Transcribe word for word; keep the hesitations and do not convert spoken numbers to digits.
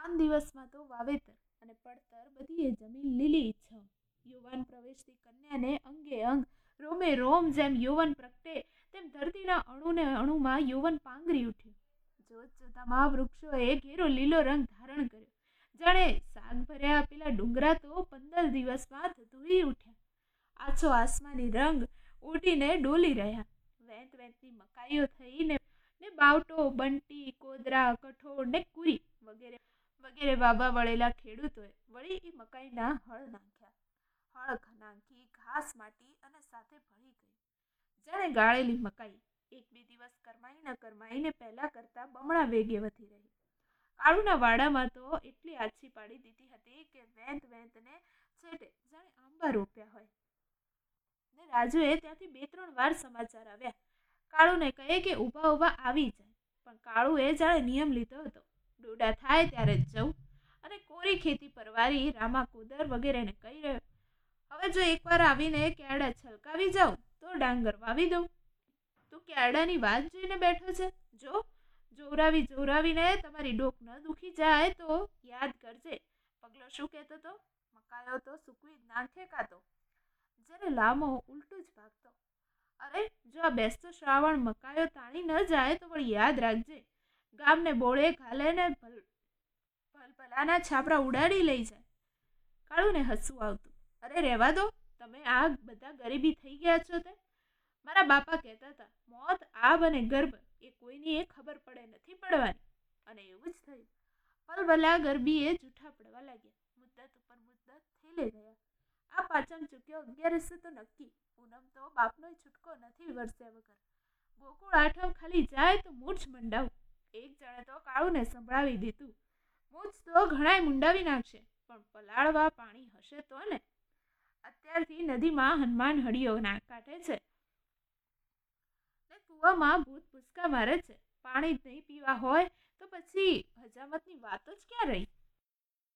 ત્રણ દિવસમાં તો વાવેતર અને પડતર બધીએ જમીન લીલી છમ. યુવાન પ્રવેશતી કન્યાને અંગે અંગ રોમે રોમ જેમ યૌવન પ્રગટે તેમ ધરતીના અણુને અણુમાં યૌવન પાંગરી ઉઠ્યું. જોત જોતામાં વૃક્ષોએ ઘેરો લીલો રંગ ધારણ કર્યો. જાણે શાક ભર્યા પેલા ડુંગરા તો પંદર દિવસમાં ધધૂરી ઉઠ્યા. આછો આસમાની રંગ ઉડીને ડોલી રહ્યા. વેંત વેંતની મકાઈઓ થઈને ને બાવટો, બંટી, કોદરા, કઠોળ ને કુરી વગેરે વગેરે વાવવા વળેલા ખેડૂતોએ વળી એ મકાઈના હળ નાખ્યા. હળ નાખી ઘાસ માટી અને સાથે ભળી ગઈ. જાણે ગાળેલી મકાઈ એક બે દિવસ કરમાઈ ન કરમાઈને પહેલા કરતા બમણા વેગે વધી રહી. કાળુના વાડામાં તો એટલી આછી પાડી દીધી હતી કે વેંત વેંતને છેટે જાણે આંબા રોપ્યા હોય. ને રાજુએ ત્યાંથી બે ત્રણ વાર સમાચાર આવ્યા. કાળુને કહે કે ઊભા ઊભા આવી જાય, પણ કાળુએ જાણે નિયમ લીધો હતો, ડોડા થાય ત્યારે જ જવું. અને કોરી ખેતી પરવારી રામા કુદર વગેરેને કહી રહ્યો, હવે જો એકવાર આવીને ક્યાડા છલકાવી જાઉં તો ડાંગર વાવી દઉં. તું ક્યાડાની વાત જોઈને બેઠો છે? જો જોરાવી જોરાવીને તમારી ડોક ન દુખી જાય તો યાદ કરજે પગલો શું કહેતો હતો, મકાયો તો સૂકવી જ નાખે કાતો. જ્યારે લામો ઉલટું જ ભાગતો, અરે જો આ બેસતો શ્રાવણ મકાયો તાણી ન જાય તો વળી યાદ રાખજે, ગામને બોળે ઘાલે ને ભલભલાના છાપરા ઉડાડી લઈ જાય. કાળુને હસવું આવતું, અરે રહેવા દો, તમે આ બધા ગરીબી થઈ ગયા છો તે. મારા બાપા કહેતા હતા, મોત, આબ અને ગર્ભ એ કોઈની એ ખબર પડે નથી પડવાની. અને એવું જ થયું. ભલભલા ગરબીએ જૂઠા પડવા લાગ્યા. મુદ્દત ઉપર મુદ્દત થેલે ગયા. આ પાચમ ચૂક્યો અગિયારસે તો નક્કી. પૂનમ તો બાપનો છૂટકો નથી વરસ્યા વગર. ગોકુળ આઠમ ખાલી જાય તો મૂછ મંડાવું. એક જણે તો કાળુને સંભળાવી દીધું, મૂછ તો ઘણાય મુંડાવી નાખશે, પણ પલાળવા પાણી હશે તો ને. અત્યારથી નદીમાં હનુમાન હળીઓ ના કાઢે છે ને કૂવામાં ભૂત ભૂસકા મારે છે. પાણી જ નહીં પીવા હોય તો પછી હજામતની વાત જ ક્યાં રહી.